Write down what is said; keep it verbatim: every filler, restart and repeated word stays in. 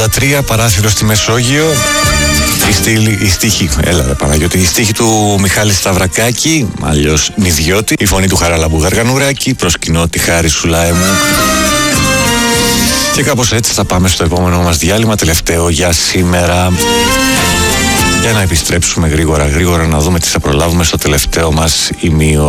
Τα τρία παράθυρο στη Μεσόγειο. Η, στήλη, η στίχη, έλα ρε Παναγιώτη, η στίχη του Μιχάλη Σταυρακάκη, αλλιώς Νιδιώτη, η φωνή του Χαράλαμπου Γαργανουράκη, προσκυνώ τη χάρη σου λάε μου. Και κάπως έτσι θα πάμε στο επόμενο μας διάλειμμα, τελευταίο για σήμερα, για να επιστρέψουμε γρήγορα γρήγορα να δούμε τι θα προλάβουμε στο τελευταίο μας ημίωρο.